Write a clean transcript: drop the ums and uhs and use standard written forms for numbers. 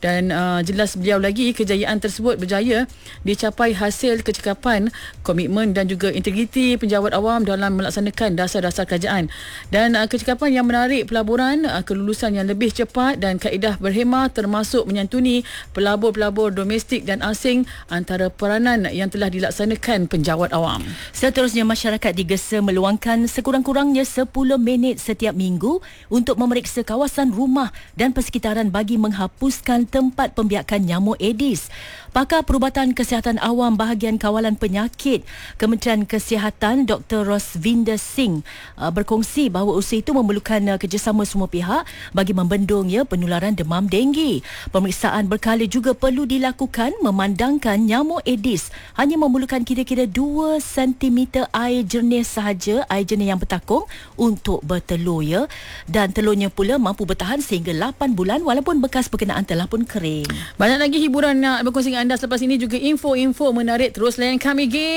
Dan jelas beliau lagi, kejayaan tersebut berjaya dicapai hasil kecekapan, komitmen dan juga integriti penjawat awam dalam melaksanakan dasar-dasar kerajaan. Dan kecekapan yang menarik pelaburan, kelulusan yang lebih cepat dan kaedah berhemah termasuk menyantuni pelabur-pelabur domestik dan asing antara peranan yang telah dilaksanakan penjawat awam. Seterusnya, masyarakat digesa meluangkan sekurang-kurangnya 10 minit setiap minggu untuk memeriksa kawasan rumah dan persekitaran bagi menghapuskan tempat pembiakan nyamuk Aedes. Pakar Perubatan Kesihatan Awam Bahagian Kawalan Penyakit Kementerian Kesihatan Dr. Rosvinder Singh berkongsi bahawa usaha itu memerlukan kerjasama semua pihak bagi membendung penularan demam denggi. Pemeriksaan berkala juga perlu dilakukan memandangkan nyamuk Aedes hanya memerlukan kira-kira 2 cm air jernih sahaja, air jernih yang bertakung untuk bertelur dan telurnya pula mampu bertahan sehingga 8 bulan walaupun bekas berkenaan telah pun kering. Banyak lagi hiburan nak berkongsi dengan anda selepas ini, juga info-info menarik. Terus layan kami,